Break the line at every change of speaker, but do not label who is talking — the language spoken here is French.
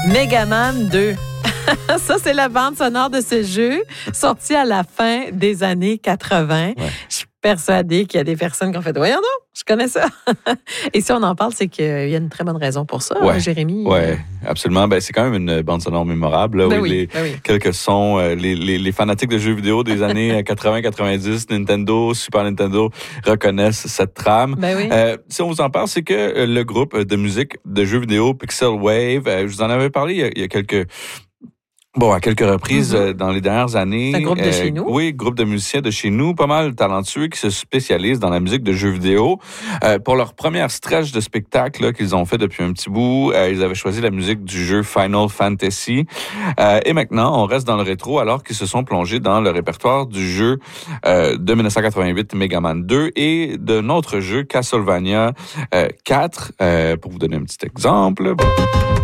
Megaman 2. Ça, c'est la bande sonore de ce jeu, sorti à la fin des années 80.
Ouais.
Je suis persuadée qu'il y a des personnes qui ont fait « Voyons donc, je connais ça. » Et si on en parle, c'est qu'il y a une très bonne raison pour ça,
Ouais.
Jérémy.
Oui, absolument. Ben, c'est quand même une bande sonore mémorable. Là,
Ben
où
oui.
quelques sons, les fanatiques de jeux vidéo des années 80-90, Nintendo, Super Nintendo, reconnaissent cette trame.
Ben oui.
Si on vous en parle, c'est que le groupe de musique de jeux vidéo Pixel Wave, je vous en avais parlé il y a quelques... Bon, à quelques reprises dans les dernières années.
C'est un groupe de chez nous.
Oui, groupe de musiciens de chez nous, pas mal talentueux qui se spécialisent dans la musique de jeux vidéo. Pour leur première stretch de spectacle là, qu'ils ont fait depuis un petit bout, ils avaient choisi la musique du jeu Final Fantasy. Et maintenant, on reste dans le rétro alors qu'ils se sont plongés dans le répertoire du jeu de 1988 Megaman 2 et de notre jeu Castlevania 4. Pour vous donner un petit exemple.